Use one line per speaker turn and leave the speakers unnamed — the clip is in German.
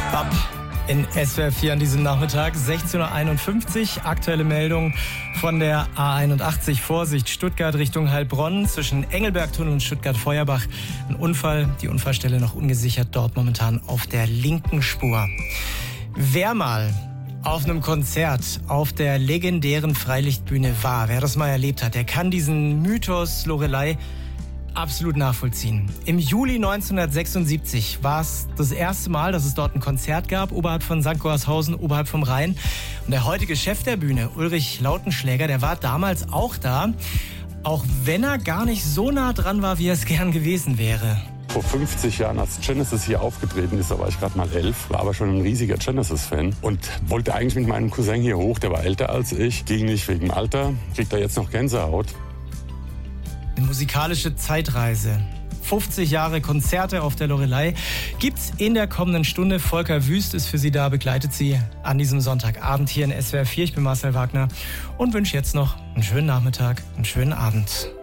Bab in SWR 4 an diesem Nachmittag, 16.51 Uhr. Aktuelle Meldung von der A81. Vorsicht, Stuttgart Richtung Heilbronn zwischen Engelbergtunnel und Stuttgart-Feuerbach. Ein Unfall, die Unfallstelle noch ungesichert, dort momentan auf der linken Spur. Wer mal auf einem Konzert auf der legendären Freilichtbühne war, wer das mal erlebt hat, der kann diesen Mythos Loreley absolut nachvollziehen. Im Juli 1976 war es das erste Mal, dass es dort ein Konzert gab, oberhalb von St. Gorshausen, oberhalb vom Rhein. Und der heutige Chef der Bühne, Ulrich Lautenschläger, der war damals auch da, auch wenn er gar nicht so nah dran war, wie er es gern gewesen wäre.
Vor 50 Jahren, als Genesis hier aufgetreten ist, da war ich gerade mal 11, war aber schon ein riesiger Genesis-Fan und wollte eigentlich mit meinem Cousin hier hoch, der war älter als ich, ging nicht wegen dem Alter, kriegt er jetzt noch Gänsehaut.
Eine musikalische Zeitreise. 50 Jahre Konzerte auf der Loreley gibt's in der kommenden Stunde. Volker Wüst ist für Sie da, begleitet Sie an diesem Sonntagabend hier in SWR 4. Ich bin Marcel Wagner und wünsche jetzt noch einen schönen Nachmittag, einen schönen Abend.